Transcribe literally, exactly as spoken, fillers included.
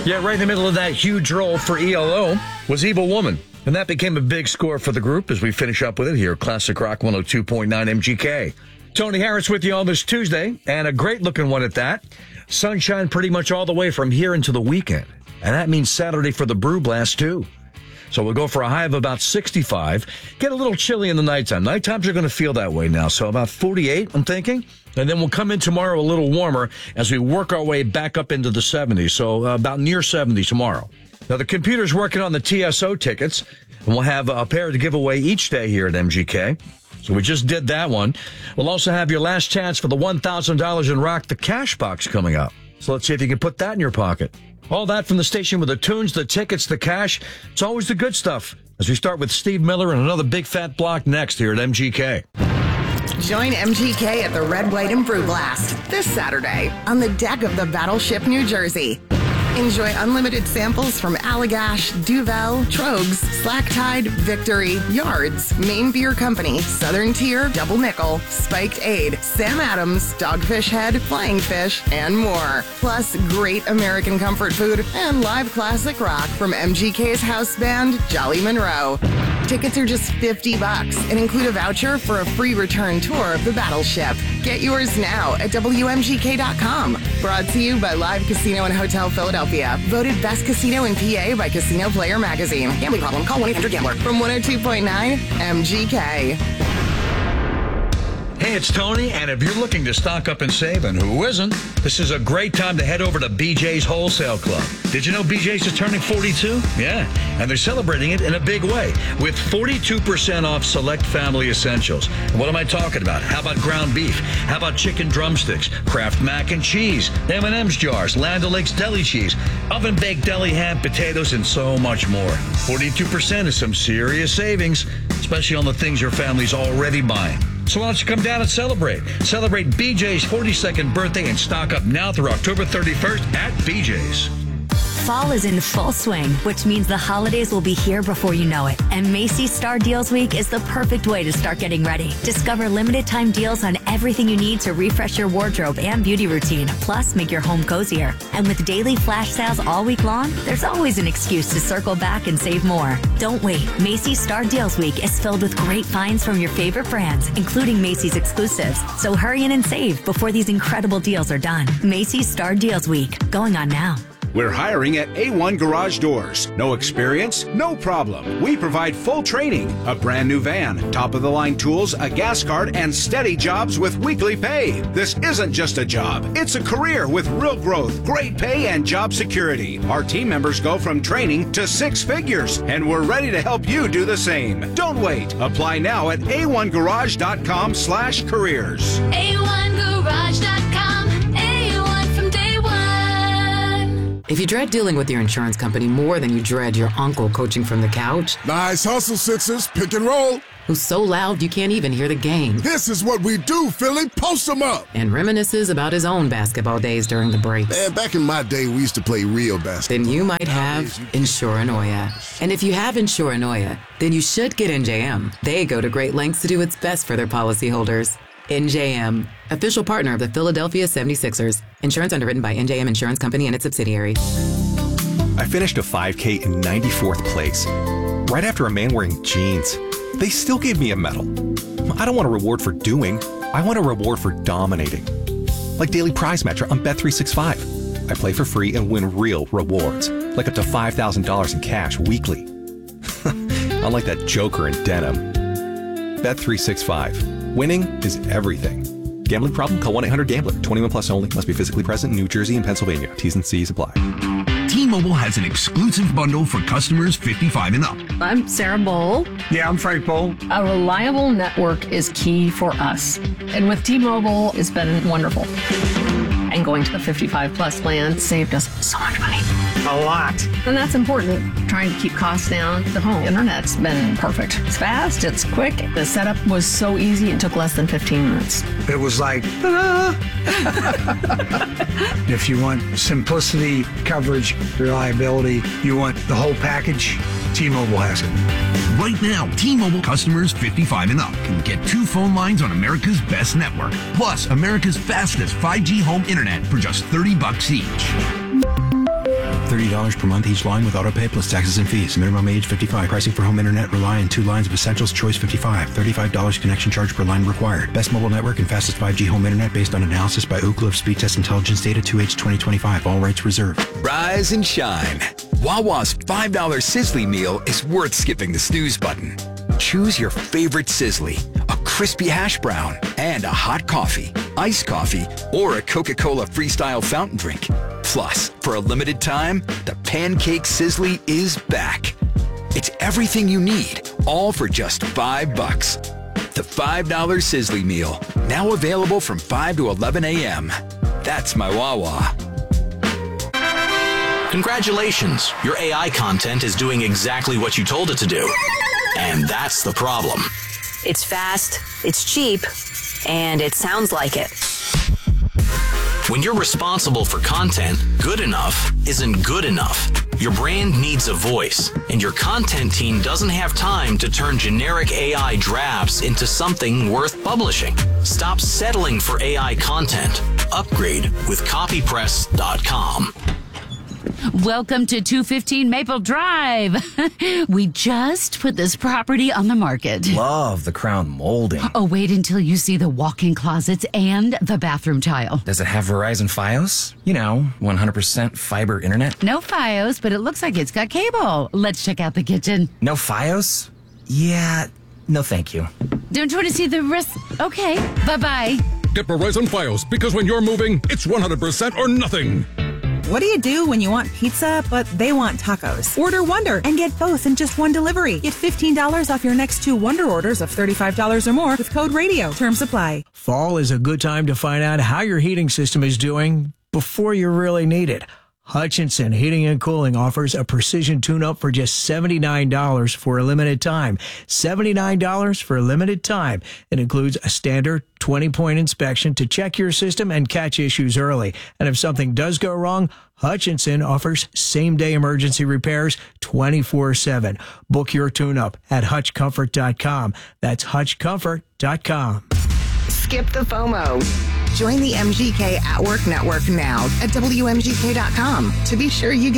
Yeah, right in the middle of that huge role for E L O was Evil Woman. And that became a big score for the group as we finish up with it here. Classic Rock one oh two point nine M G K. Tony Harris with you on this Tuesday, and a great-looking one at that. Sunshine pretty much all the way from here into the weekend. And that means Saturday for the Brew Blast, too. So we'll go for a high of about sixty-five. Get a little chilly in the nighttime. Nighttimes are going to feel that way now, so about forty-eight, I'm thinking. And then we'll come in tomorrow a little warmer as we work our way back up into the seventies, so uh, about near seventy tomorrow. Now, the computer's working on the T S O tickets, and we'll have a pair to give away each day here at M G K. So we just did that one. We'll also have your last chance for the one thousand dollars in Rock the Cash Box coming up. So let's see if you can put that in your pocket. All that from the station with the tunes, the tickets, the cash. It's always the good stuff. As we start with Steve Miller and another big fat block next here at M G K. Join M G K at the Red, White, and Brew Blast this Saturday on the deck of the Battleship New Jersey. Enjoy unlimited samples from Allagash, Duvel, Trogs, Slack Tide, Victory, Yards, Maine Beer Company, Southern Tier, Double Nickel, Spiked Aid, Sam Adams, Dogfish Head, Flying Fish, and more. Plus, great American comfort food and live classic rock from M G K's house band, Jolly Monroe. Tickets are just fifty bucks and include a voucher for a free return tour of the Battleship. Get yours now at W M G K dot com. Brought to you by Live Casino and Hotel Philadelphia. Voted best casino in P A by Casino Player Magazine. Gambling problem? Call one eight hundred gambler. From one oh two point nine M G K. Hey, it's Tony, and if you're looking to stock up and save, and who isn't, this is a great time to head over to B J's Wholesale Club. Did you know B J's is turning forty-two? Yeah, and they're celebrating it in a big way with forty-two percent off select family essentials. And what am I talking about? How about ground beef? How about chicken drumsticks, Kraft mac and cheese, M and M's jars, Land O'Lakes deli cheese, oven-baked deli ham, potatoes, and so much more. forty-two percent is some serious savings, especially on the things your family's already buying. So why don't you come down and celebrate? Celebrate B J's forty-second birthday and stock up now through October thirty-first at B J's. Fall is in full swing, which means the holidays will be here before you know it. And Macy's Star Deals Week is the perfect way to start getting ready. Discover limited time deals on everything you need to refresh your wardrobe and beauty routine, plus make your home cozier. And with daily flash sales all week long, there's always an excuse to circle back and save more. Don't wait. Macy's Star Deals Week is filled with great finds from your favorite brands, including Macy's exclusives. So hurry in and save before these incredible deals are done. Macy's Star Deals Week, going on now. We're hiring at A one Garage Doors. No experience? No problem. We provide full training, a brand new van, top-of-the-line tools, a gas card, and steady jobs with weekly pay. This isn't just a job. It's a career with real growth, great pay, and job security. Our team members go from training to six figures, and we're ready to help you do the same. Don't wait. Apply now at A one garage dot com slash careers. A one garage dot com. If you dread dealing with your insurance company more than you dread your uncle coaching from the couch, nice hustle, Sixers. Pick and roll. Who's so loud you can't even hear the game. This is what we do, Philly. Post them up. And reminisces about his own basketball days during the break. Man, back in my day, we used to play real basketball. Then you might have Insuranoia. And if you have Insuranoia, then you should get N J M. They go to great lengths to do its best for their policyholders. N J M, official partner of the Philadelphia seventy-sixers. Insurance underwritten by N J M Insurance Company and its subsidiaries. I finished a five K in ninety-fourth place, right after a man wearing jeans. They still gave me a medal. I don't want a reward for doing. I want a reward for dominating. Like Daily Prize Match on Bet three sixty-five. I play for free and win real rewards, like up to five thousand dollars in cash weekly. Unlike that joker in denim. Bet three sixty-five. Winning is everything. Gambling problem? Call one eight hundred gambler. twenty-one plus only. Must be physically present in New Jersey and Pennsylvania. T's and C's apply. T-Mobile has an exclusive bundle for customers fifty-five and up. I'm Sarah Bowl. Yeah, I'm Frank Bowl. A reliable network is key for us. And with T-Mobile, it's been wonderful. And going to the fifty-five plus plan saved us so much money. A lot. And that's important. Trying to keep costs down. The home internet's been perfect. It's fast, it's quick. The setup was so easy, it took less than fifteen minutes. It was like, ta-da! If you want simplicity, coverage, reliability, you want the whole package, T-Mobile has it. Right now, T-Mobile customers fifty-five and up can get two phone lines on America's best network, plus America's fastest five G home internet for just thirty bucks each. thirty dollars per month each line with autopay plus taxes and fees. Minimum age fifty-five. Pricing for home internet rely on two lines of Essentials Choice fifty-five. thirty-five dollars connection charge per line required. Best mobile network and fastest five G home internet based on analysis by Ookla of Speed Test Intelligence Data two H twenty twenty-five. All rights reserved. Rise and shine. Wawa's five dollar Sizzly meal is worth skipping the snooze button. Choose your favorite Sizzly, a crispy hash brown, and a hot coffee, iced coffee, or a Coca-Cola Freestyle fountain drink. Plus, for a limited time, the Pancake Sizzly is back. It's everything you need, all for just five bucks. The five dollar Sizzly meal, now available from five to eleven a.m. That's my Wawa. Congratulations, your A I content is doing exactly what you told it to do. And that's the problem. It's fast, it's cheap, and it sounds like it. When you're responsible for content, good enough isn't good enough. Your brand needs a voice, and your content team doesn't have time to turn generic A I drafts into something worth publishing. Stop settling for A I content. Upgrade with copy press dot com. Welcome to two fifteen Maple Drive. We just put this property on the market. Love the crown molding. Oh, wait until you see the walk-in closets and the bathroom tile. Does it have Verizon Fios? You know, one hundred percent fiber internet. No Fios, but it looks like it's got cable. Let's check out the kitchen. No Fios? Yeah, no thank you. Don't you want to see the rest? Okay, bye-bye. Get Verizon Fios, because when you're moving, it's one hundred percent or nothing. What do you do when you want pizza, but they want tacos? Order Wonder and get both in just one delivery. Get fifteen dollars off your next two Wonder orders of thirty-five dollars or more with code radio. Terms apply. Fall is a good time to find out how your heating system is doing before you really need it. Hutchinson Heating and Cooling offers a precision tune-up for just seventy-nine dollars for a limited time. seventy-nine dollars for a limited time. It includes a standard twenty-point inspection to check your system and catch issues early. And if something does go wrong, Hutchinson offers same-day emergency repairs twenty-four seven. Book your tune-up at hutch comfort dot com. That's hutch comfort dot com. Skip the FOMO. Join the M G K at Work Network now at W M G K dot com to be sure you get